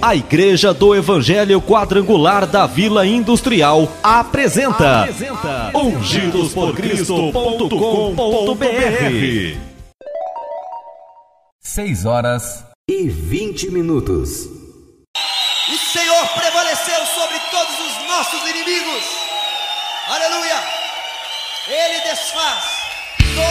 A Igreja do Evangelho Quadrangular da Vila Industrial apresenta ungidosporcristo.com.br. 6h20. O Senhor prevaleceu sobre todos os nossos inimigos. Aleluia! Ele desfaz